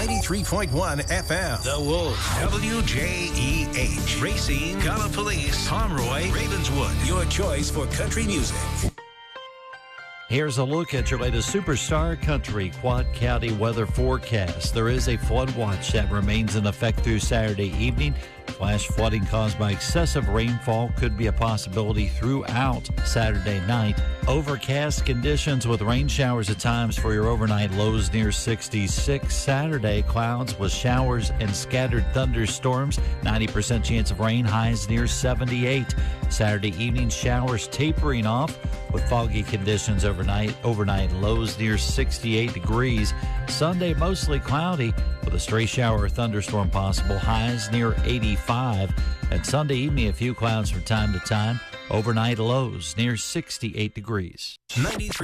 93.1 FM. The Wolf. WJEH. Racine, Gallipolis, Pomeroy, Ravenswood. Your choice for country music. Here's a look at your latest Superstar Country Quad County weather forecast. There is a flood watch that remains in effect through Saturday evening. Flash flooding caused by excessive rainfall could be a possibility throughout Saturday night. Overcast conditions with rain showers at times for your overnight lows near 66. Saturday, clouds with showers and scattered thunderstorms. 90% chance of rain, highs near 78. Saturday evening, showers tapering off with foggy conditions overnight lows near 68 degrees. Sunday, mostly cloudy with a stray shower or thunderstorm possible, highs near 85. And Sunday evening, a few clouds from time to time, overnight lows near 68 degrees. 93